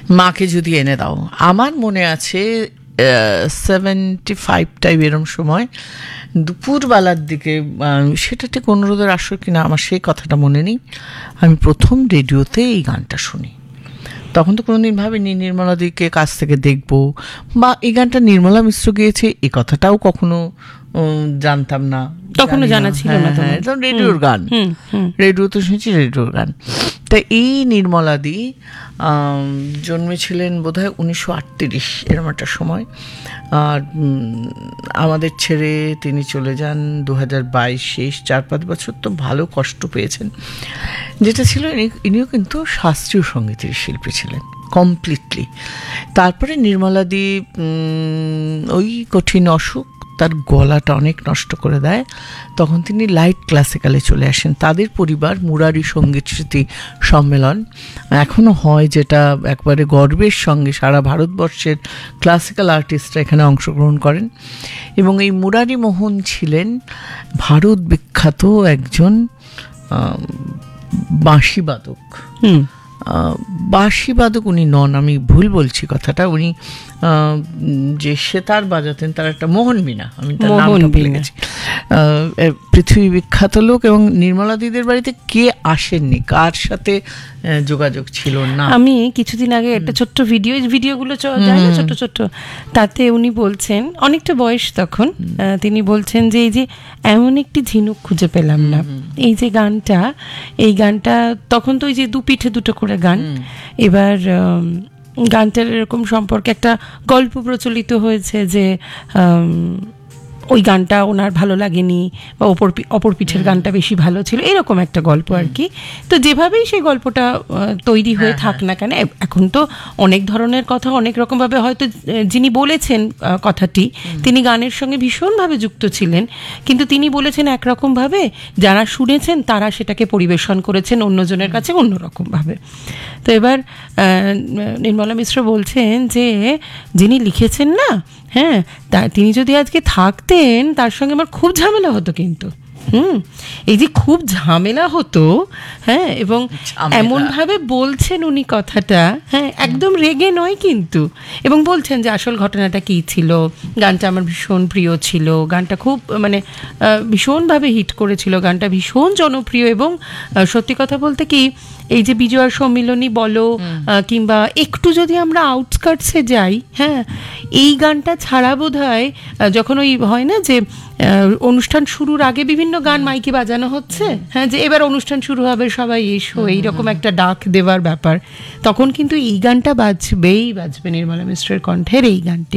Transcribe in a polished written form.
মাকে যদি এনে দাও। আমার মনে আছে 75 টাইপ এরম সময় দুপুরবেলার দিকে, সেটা ঠিক অনুরোধের আসর কিনা আমার সেই কথাটা মনে নেই, আমি প্রথম রেডিওতে এই গানটা শুনি। তখন তো কোনোদিন ভাবিনি নির্মলাদিকে কাছ থেকে দেখব, বা এই গানটা নির্মলা মিশ্র গিয়েছে এ কথাটাও কখনো জানতাম না, তখনও জানা ছিল না। রেডিওর গান, রেডিওতে শুনেছি রেডিওর গান। তা এই নির্মলাদি জন্মেছিলেন বোধহয় 1938 এরম একটা সময়, আর আমাদের ছেড়ে তিনি চলে যান 2022, শেষ 4-5 বছর তো ভালো কষ্ট পেয়েছেন। যেটা ছিল, ইনিও কিন্তু শাস্ত্রীয় সঙ্গীতের শিল্পী ছিলেন কমপ্লিটলি। তারপরে নির্মলাদি ওই কঠিন অসুখ তার গলাটা অনেক নষ্ট করে দেয়, তখন তিনি লাইট ক্লাসিক্যালে চলে আসেন। তাদের পরিবার মুরারি সঙ্গীত স্মৃতি সম্মেলন এখনও হয়, যেটা একবারে গর্বের সঙ্গে সারা ভারতবর্ষের ক্লাসিক্যাল আর্টিস্টরা এখানে অংশগ্রহণ করেন। এবং এই মুরারি মোহন ছিলেন ভারত বিখ্যাত একজন বাঁশিবাদক। বাঁশিবাদক উনি নন, আমি ভুল বলছি কথাটা। উনি যে সেতার বাজাতেন তার একটা মোহন মিনা, আমি তার নামটা ভুলে গেছি, পৃথিবী বিখ্যাত লোক। এবং নির্মলাদিদের বাড়িতে কে আসেননি, কার সাথে যোগাযোগ ছিল না। আমি কিছুদিন আগে একটা ছোট্ট ভিডিওগুলো যায় না ছোট্ট ছোট্ট, তাতে উনি বলছেন, অনেকটা বয়স তখন, তিনি বলছেন যে এই যে এমন একটি ঝিনুক খুঁজে পেলাম না, এই যে গানটা, এই গানটা তখন তো ওই যে দু পিঠে দুটো করে গান, এবার গানটার এরকম সম্পর্কে একটা গল্প প্রচলিত হয়েছে যে ওই গানটা ওনার ভালো লাগেনি, বা অপর পিঠের গানটা বেশি ভালো ছিল, এরকম একটা গল্প আর কি। তো যেভাবেই সেই গল্পটা তৈরি হয়ে থাক না কেন, এখন তো অনেক ধরনের কথা অনেক রকমভাবে, হয়তো যিনি বলেছেন কথাটি তিনি গানের সঙ্গে ভীষণভাবে যুক্ত ছিলেন, কিন্তু তিনি বলেছেন একরকমভাবে, যারা শুনেছেন তারা সেটাকে পরিবেশন করেছেন অন্যজনের কাছে অন্যরকমভাবে। তো এবার নির্মলা মিশ্র বলছেন যে যিনি লিখেছেন না, হ্যাঁ, তিনি যদি আজকে থাকতেন তার সঙ্গে আমার খুব ঝামেলা হতো, কিন্তু এই যে খুব ঝামেলা হতো, হ্যাঁ, এবং এমনভাবে বলছেন উনি কথাটা, হ্যাঁ, একদম রেগে নয় কিন্তু, এবং বলছেন যে আসল ঘটনাটা কী ছিল, গানটা আমার ভীষণ প্রিয় ছিল, গানটা খুব মানে ভীষণভাবে হিট করেছিল, গানটা ভীষণ জনপ্রিয়। এবং সত্যি কথা বলতে কি, এই যে বিজয়ার সম্মিলনী বলো, কিংবা একটু যদি আমরা আউটস্কার্টসে যাই, হ্যাঁ, এই গানটা ছাড়া বোধহয় যখন ওই হয় না যে অনুষ্ঠান শুরুর আগে বিভিন্ন গান মাইকে বাজানো হচ্ছে, হ্যাঁ, যে এবার অনুষ্ঠান শুরু হবে সবাই এসো, এইরকম একটা ডাক দেওয়ার ব্যাপার, তখন কিন্তু এই গানটা বাজবে নির্মলা মিশ্রের কণ্ঠের এই গানটি।